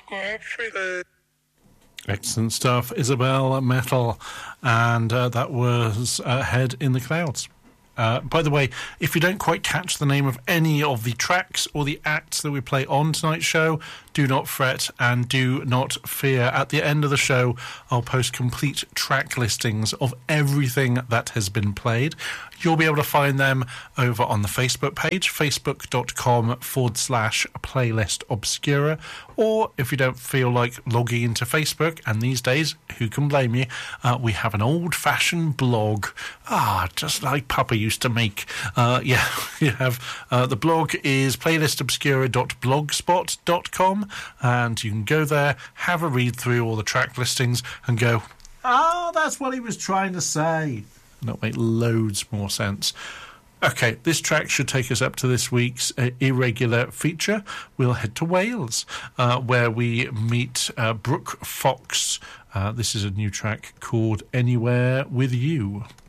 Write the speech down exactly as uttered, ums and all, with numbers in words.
Excellent stuff, Isabel Metal, and uh, that was uh, Head in the Clouds. Uh, by the way, if you don't quite catch the name of any of the tracks or the acts that we play on tonight's show, do not fret and do not fear. At the end of the show, I'll post complete track listings of everything that has been played. You'll be able to find them over on the Facebook page, facebook.com forward slash playlist obscura. Or if you don't feel like logging into Facebook, and these days, who can blame you, uh, we have an old-fashioned blog. Ah, just like Papa used to make. Uh, yeah, you have uh, the blog is playlist obscura dot blogspot dot com, and you can go there, have a read through all the track listings, and go, oh, that's what he was trying to say. That'll make loads more sense. Okay, this track should take us up to this week's uh, irregular feature. We'll head to Wales, uh, where we meet uh, Brooke Fox. Uh, this is a new track called Anywhere With You.